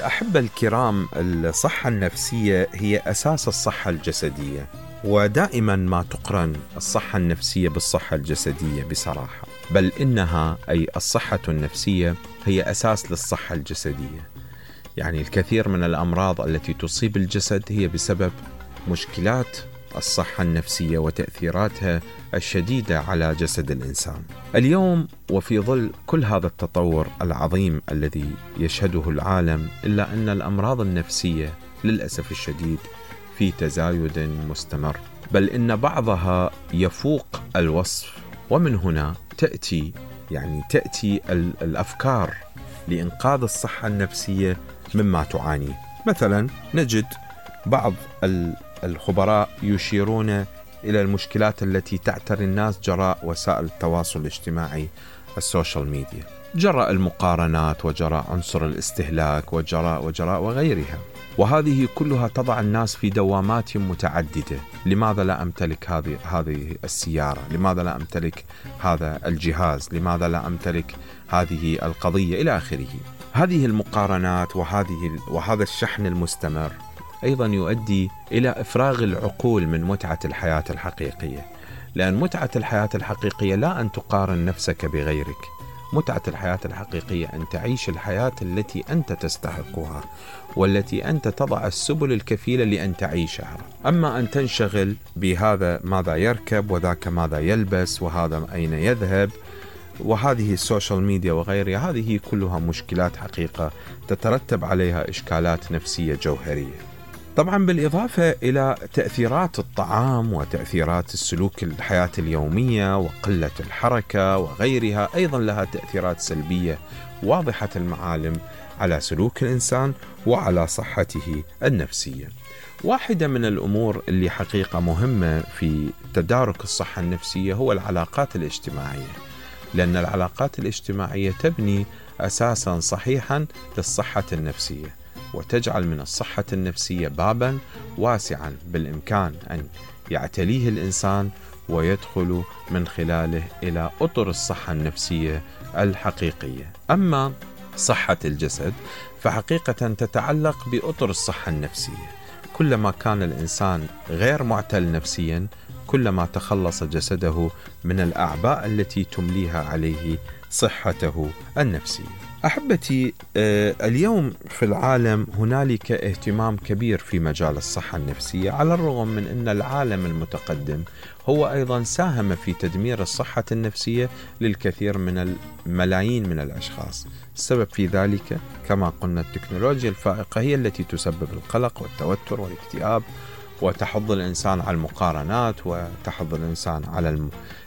أحبة الكرام، الصحة النفسية هي أساس الصحة الجسدية، ودائما ما تقرن الصحة النفسية بالصحة الجسدية بصراحة، بل إنها أي الصحة النفسية هي أساس للصحة الجسدية. يعني الكثير من الأمراض التي تصيب الجسد هي بسبب مشكلات الصحة النفسية وتأثيراتها الشديدة على جسد الإنسان. اليوم وفي ظل كل هذا التطور العظيم الذي يشهده العالم، إلا أن الأمراض النفسية للأسف الشديد في تزايد مستمر، بل إن بعضها يفوق الوصف. ومن هنا تأتي الأفكار لإنقاذ الصحة النفسية مما تعانيه. مثلا نجد بعض الخبراء يشيرون إلى المشكلات التي تعتري الناس جراء وسائل التواصل الاجتماعي، السوشيال ميديا، جراء المقارنات وجراء عنصر الاستهلاك وجراء وغيرها. وهذه كلها تضع الناس في دوامات متعددة. لماذا لا أمتلك هذه السيارة؟ لماذا لا أمتلك هذا الجهاز؟ لماذا لا أمتلك هذه القضية؟ إلى آخره. هذه المقارنات وهذا الشحن المستمر أيضا يؤدي إلى إفراغ العقول من متعة الحياة الحقيقية، لأن متعة الحياة الحقيقية لا أن تقارن نفسك بغيرك. متعة الحياة الحقيقية أن تعيش الحياة التي أنت تستحقها، والتي أنت تضع السبل الكفيلة لأن تعيشها. أما أن تنشغل بهذا ماذا يركب، وذاك ماذا يلبس، وهذا أين يذهب، وهذه السوشيال ميديا وغيرها، هذه كلها مشكلات حقيقة تترتب عليها إشكالات نفسية جوهرية. طبعا بالإضافة إلى تأثيرات الطعام وتأثيرات السلوك الحياة اليومية وقلة الحركة وغيرها، أيضا لها تأثيرات سلبية واضحة المعالم على سلوك الإنسان وعلى صحته النفسية. واحدة من الأمور اللي حقيقة مهمة في تدارك الصحة النفسية هو العلاقات الاجتماعية، لأن العلاقات الاجتماعية تبني أساسا صحيحا للصحة النفسية، وتجعل من الصحة النفسية بابا واسعا بالإمكان أن يعتليه الإنسان ويدخل من خلاله إلى أطر الصحة النفسية الحقيقية. أما صحة الجسد فحقيقة تتعلق بأطر الصحة النفسية. كلما كان الإنسان غير معتل نفسيا، كلما تخلص جسده من الأعباء التي تمليها عليه صحته النفسية. أحبتي، اليوم في العالم هنالك اهتمام كبير في مجال الصحة النفسية، على الرغم من أن العالم المتقدم هو أيضا ساهم في تدمير الصحة النفسية للكثير من الملايين من الأشخاص. السبب في ذلك كما قلنا التكنولوجيا الفائقة هي التي تسبب القلق والتوتر والاكتئاب، وتحض الإنسان على المقارنات، وتحض الإنسان على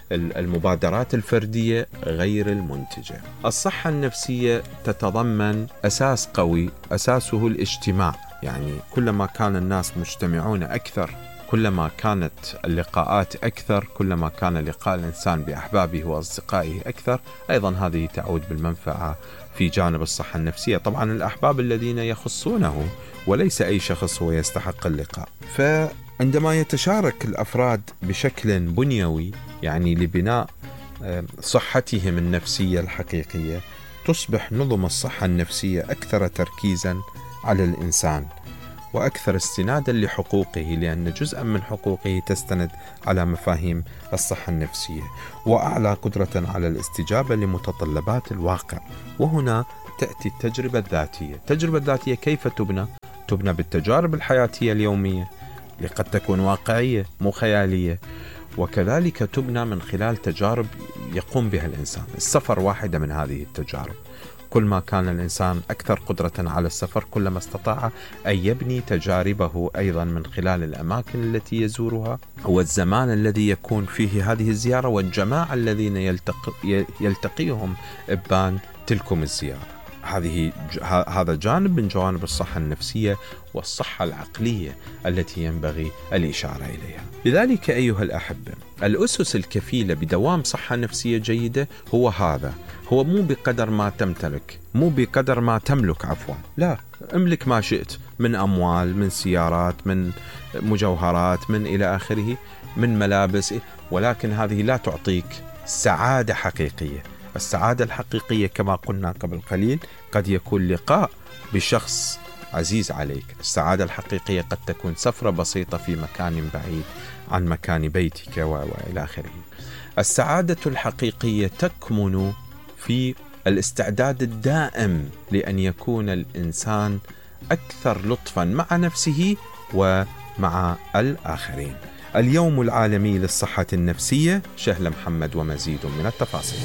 المبادرات الفردية غير المنتجة. الصحة النفسية تتضمن أساس قوي، أساسه الاجتماع. يعني كلما كان الناس مجتمعون أكثر، كلما كانت اللقاءات أكثر، كلما كان لقاء الإنسان بأحبابه وأصدقائه أكثر، أيضا هذه تعود بالمنفعة في جانب الصحة النفسية. طبعا الأحباب الذين يخصونه، وليس أي شخص هو يستحق اللقاء. فعندما يتشارك الأفراد بشكل بنيوي، يعني لبناء صحتهم النفسية الحقيقية، تصبح نظم الصحة النفسية أكثر تركيزا على الإنسان وأكثر استنادا لحقوقه، لأن جزءا من حقوقه تستند على مفاهيم الصحة النفسية، وأعلى قدرة على الاستجابة لمتطلبات الواقع. وهنا تأتي التجربة الذاتية. التجربة الذاتية كيف تبنى؟ تبنى بالتجارب الحياتية اليومية، اللي قد تكون واقعية مو خيالية، وكذلك تبنى من خلال تجارب يقوم بها الإنسان. السفر واحدة من هذه التجارب. كل ما كان الإنسان أكثر قدرة على السفر، كلما استطاع أن يبني تجاربه أيضا من خلال الأماكن التي يزورها، والزمان الذي يكون فيه هذه الزيارة، والجماعة الذين يلتقيهم إبان تلكم الزيارة. هذا جانب من جوانب الصحة النفسية والصحة العقلية التي ينبغي الإشارة إليها. لذلك أيها الأحبة، الأسس الكفيلة بدوام صحة نفسية جيدة هو مو بقدر ما تمتلك، مو بقدر ما تملك، لا، املك ما شئت من أموال، من سيارات، من مجوهرات، من إلى آخره، من ملابس، ولكن هذه لا تعطيك سعادة حقيقية. السعادة الحقيقية كما قلنا قبل قليل قد يكون لقاء بشخص عزيز عليك. السعادة الحقيقية قد تكون سفرة بسيطة في مكان بعيد عن مكان بيتك وإلى آخره. السعادة الحقيقية تكمن في الاستعداد الدائم لأن يكون الإنسان أكثر لطفا مع نفسه ومع الآخرين. اليوم العالمي للصحة النفسية، شهلة محمد ومزيد من التفاصيل.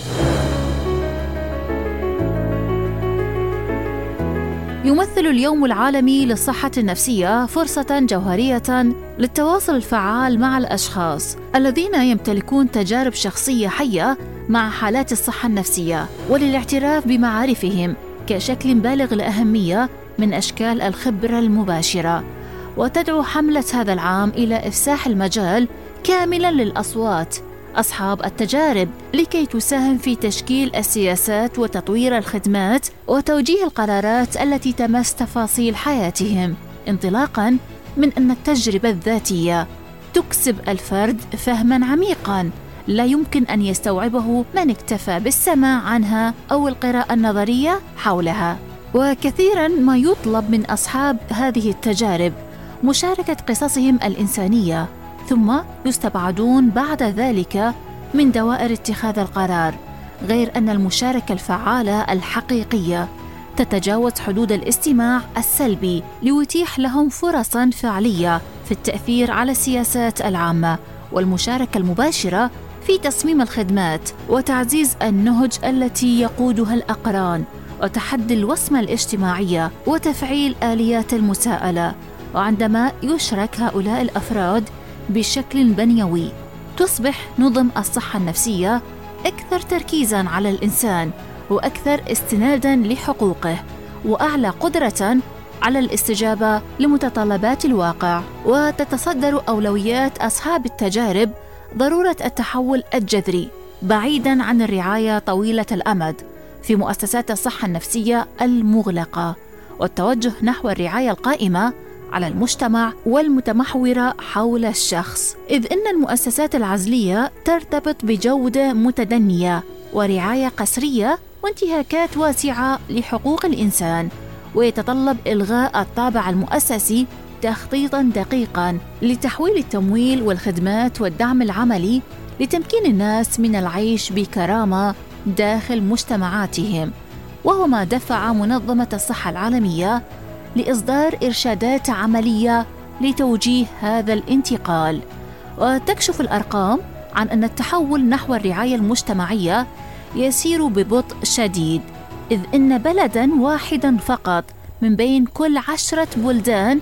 يمثل اليوم العالمي للصحة النفسية فرصة جوهرية للتواصل الفعال مع الأشخاص الذين يمتلكون تجارب شخصية حية مع حالات الصحة النفسية، وللاعتراف بمعارفهم كشكل بالغ الأهمية من أشكال الخبرة المباشرة. وتدعو حملة هذا العام إلى إفساح المجال كاملاً للأصوات أصحاب التجارب لكي تساهم في تشكيل السياسات وتطوير الخدمات وتوجيه القرارات التي تمس تفاصيل حياتهم، انطلاقاً من أن التجربة الذاتية تكسب الفرد فهماً عميقاً لا يمكن أن يستوعبه من اكتفى بالسماع عنها أو القراءة النظرية حولها. وكثيراً ما يطلب من أصحاب هذه التجارب مشاركة قصصهم الإنسانية، ثم يستبعدون بعد ذلك من دوائر اتخاذ القرار، غير أن المشاركة الفعالة الحقيقية تتجاوز حدود الاستماع السلبي ليتيح لهم فرصاً فعلية في التأثير على السياسات العامة والمشاركة المباشرة في تصميم الخدمات وتعزيز النهج التي يقودها الأقران وتحدي الوصمة الاجتماعية وتفعيل آليات المساءلة. وعندما يشرك هؤلاء الأفراد بشكل بنيوي تصبح نظم الصحة النفسية أكثر تركيزاً على الإنسان وأكثر استناداً لحقوقه وأعلى قدرة على الاستجابة لمتطلبات الواقع. وتتصدر أولويات أصحاب التجارب ضرورة التحول الجذري بعيداً عن الرعاية طويلة الأمد في مؤسسات الصحة النفسية المغلقة، والتوجه نحو الرعاية القائمة على المجتمع والمتمحورة حول الشخص، إذ إن المؤسسات العزلية ترتبط بجودة متدنية ورعاية قسرية وانتهاكات واسعة لحقوق الإنسان، ويتطلب إلغاء الطابع المؤسسي تخطيطاً دقيقاً لتحويل التمويل والخدمات والدعم العملي لتمكين الناس من العيش بكرامة داخل مجتمعاتهم. وهو ما دفع منظمة الصحة العالمية لإصدار إرشادات عملية لتوجيه هذا الانتقال. وتكشف الأرقام عن أن التحول نحو الرعاية المجتمعية يسير ببطء شديد، إذ إن بلداً واحداً فقط من بين كل 10 بلدان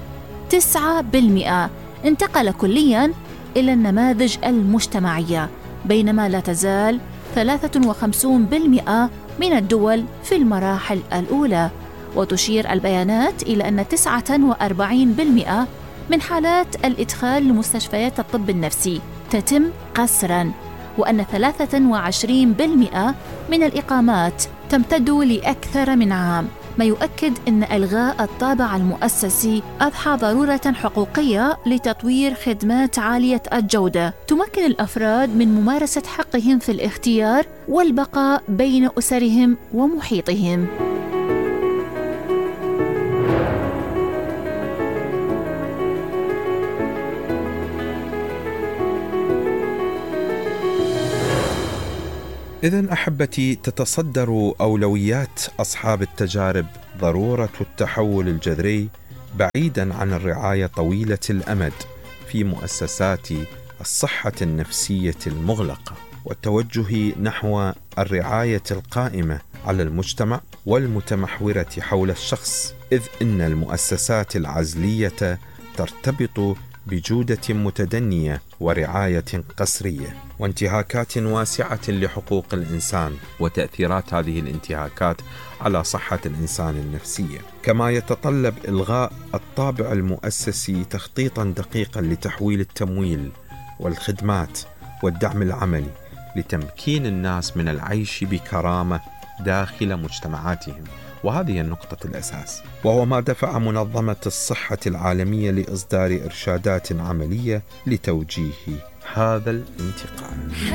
9% انتقل كلياً إلى النماذج المجتمعية، بينما لا تزال 53% من الدول في المراحل الأولى. وتشير البيانات إلى أن 49% من حالات الإدخال لمستشفيات الطب النفسي تتم قسراً، وأن 23% من الإقامات تمتد لأكثر من عام، ما يؤكد أن إلغاء الطابع المؤسسي أضحى ضرورة حقوقية لتطوير خدمات عالية الجودة تمكن الأفراد من ممارسة حقهم في الاختيار والبقاء بين أسرهم ومحيطهم. إذن أحبتي، تتصدر أولويات أصحاب التجارب ضرورة التحول الجذري بعيداً عن الرعاية طويلة الأمد في مؤسسات الصحة النفسية المغلقة، والتوجه نحو الرعاية القائمة على المجتمع والمتمحورة حول الشخص، إذ إن المؤسسات العزلية ترتبط بجودة متدنية ورعاية قسرية وانتهاكات واسعة لحقوق الإنسان وتأثيرات هذه الانتهاكات على صحة الإنسان النفسية. كما يتطلب إلغاء الطابع المؤسسي تخطيطا دقيقا لتحويل التمويل والخدمات والدعم العملي لتمكين الناس من العيش بكرامة داخل مجتمعاتهم. وهذه النقطة الأساس، وهو ما دفع منظمة الصحة العالمية لإصدار إرشادات عملية لتوجيه هذا الانتقال.